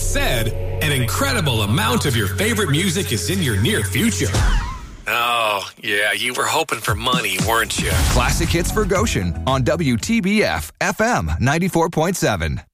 said, an incredible amount of your favorite music is in your near future. Oh, yeah, you were hoping for money, weren't you? Classic hits for Goshen on WTBF FM 94.7.